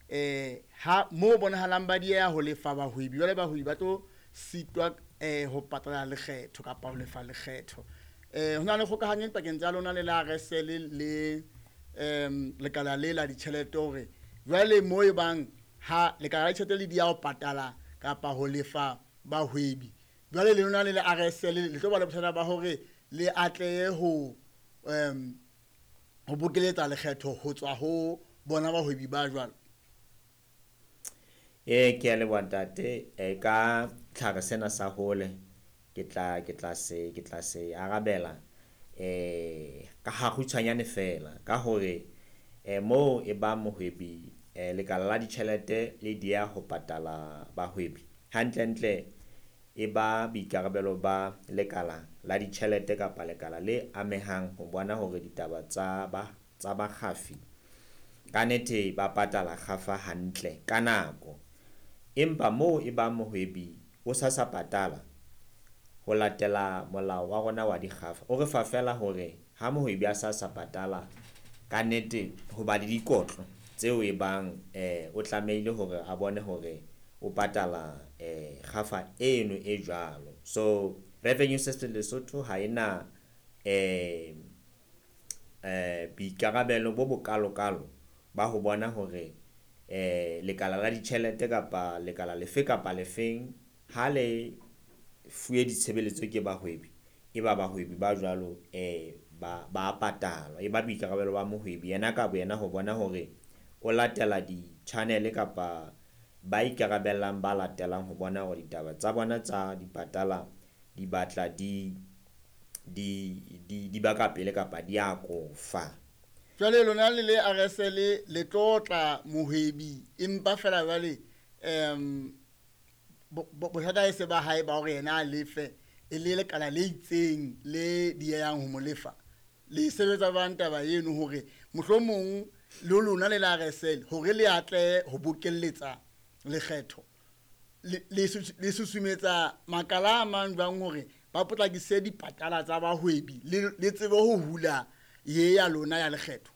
ha mo bonahalang ba dieha ho lefa bahwebi, jwale bahwebi ba tlo sitwa ho patala lekgetho kapa ho lefa lekgetho. Ho na le kgokahanyo pakeng tsa lona le la RSL le lekala le la ditjhelete hore jwale mo e bang ha lekala la ditjhelete le di ya ho patala kapa ho lefa bahwebi, jwale le lona le la RSL le tlo ba le bothata ba hore le atlehe ho bokeletsa lekgetho ho tswa ho bona bahwebi ba jwalo. Ke a leboha ntate, ka tlhare sena sa hole ke tla se arabela ka ha kgutshwanyane fela ka hore mo e ba mohwebi lekala la ditjhelete le dia ho patala bahwebi hantle e ba boikarabelo ba lekala la ditjhelete kapa lekala le amehang ho bona hore ditaba tsa bakgafi ka nnete ba patala kgafa hantle ka nako. Empa mo e ba mohwebi o sa patala ho latela molao wa rona wa dikgafa o re fa fela hore ha mohwebi a sa patala ka nnete ho ba le dikotlo tseo e bang o tlamehile hore a bone hore o patala kgafa eno e jwalo. So Revenue Service Lesotho ha ena boikarabelo bo bokalokalo ba ho bona hore lekala la ditjhelete kapa lekala lefe kapa lefeng ha le fuwe ditshebeletso ke bahwebi e ba bahwebi ba jwalo ba patalwa, e ba boikarabelo ba mohwebi yena ka boyena ho bona hore o latela di-channel kapa ba ikarabellang ba latelang ho bona hore ditaba tsa bona tsa dipatala di batla di baka pele kapa di a kofa. Jwale lona le RSL le tlotla mohwebi empa fela jwale bothata e se ba hae ba hore yena a lefe e le lekala le itseng le diehang ho mo lefa. Le sebetsa jwang taba eno hore mohlomong le lona le la RSL hore le atle ho bokelletsa lekgetho le susumetsa makala a mang jwang hore ba potlakise dipatala tsa bahwebi le tsebe ho hula ye ya lona ya lekgetho.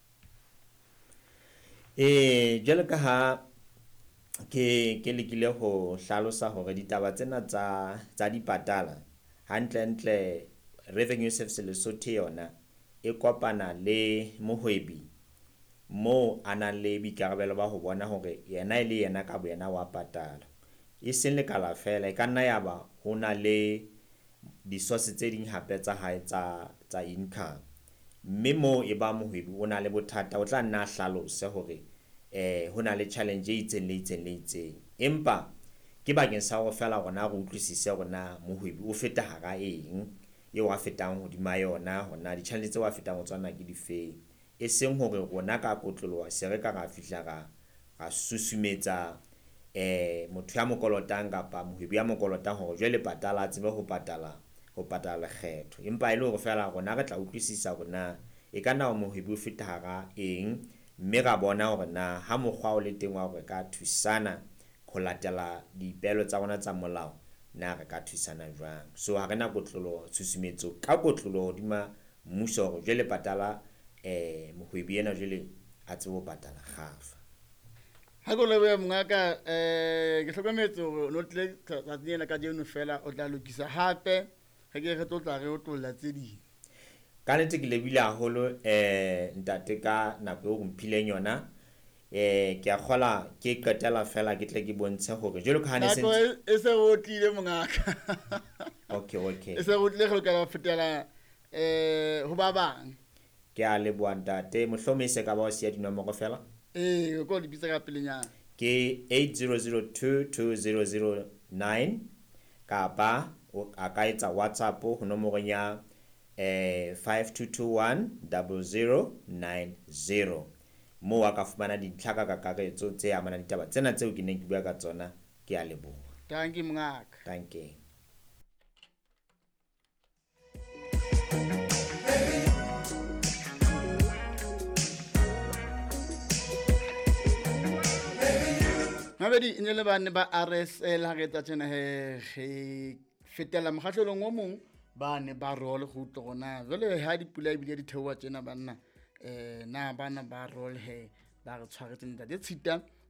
Jwalo ka ha ke lekile ho hlalosa hore ditaba tsena tsa dipatala hantle Revenue Service Lesotho yona e kopana le mohwebi mo ana le boikarabelo ba ho bona hore yena e le yena ka boyena wa patala e seng lekala fela e ka nna ya ba ho na le di-source tse ding hape tsa hae tsa income, mme mo e ba mohwebi o na le bothata o tla nna hlalose hore ho na le challenge e itseng empa ke bakeng sa ho fela rona re utlwisise hore na mohwebi o feta hara eng eo a fetang hodima yona hona di-challenge tse wa fetang ho tswana ke difeng, e seng hore rona ka kotloloha se re ka ra fihla ra susumetsa motho ya mokolotang kapa mohwebi ya mokolotang hore jwale patala a tsebe ho patala lekgetho, empa e le hore fela rona re tla utlwisisa hore na e ka nna mohwebi o feta hara eng, mme ra bona hore na ha mokgwa o le teng wa hore ka thusana ho latela dipehelo tsa rona tsa molao na re ka thusana jwang. So ha rena kotlolo tshusumetso ka kotlolo hodima mmuso hore jwale patala mohwebi ena jwale a tsebe ho patala kgafa. Ha go lebe mongaka ke hlokometse hore no tle tsatsing ena ka jeno fela o tla lokisa hape ha ke re tla re o tlolla tse ding. Ka nnete ke lebile haholo ntate ka nako eo mphileng yona ke a kgola ke qetela fela ke tle ke bontshe hore jwalo ka ha ne se nako e se o tlile mongaka. Okay e se o tlile go ka fetela ho ba bang. Ke a leboha ntate, mohlomong se ka ba o siya dinomoro fela go di bitsa ka pelenyana ke 80022009 kapa a ka etsa WhatsApp ho nomorong ya 52210090 mo a ka fumana dintlha ka kakaretso tse amanang ditaba tsena tseo ke neng ke bua ka tsona. Ke a leboha. Dankie mongaka. Dankie. Mabedi ine le bane ba RSL ha re tsa tsena he fetela mokgahlelong o mong ba ne ba roll go tlona jole ha dipula ebile di theowa tsena banna na bana ba roll he ba re tshwaretse ntate tshita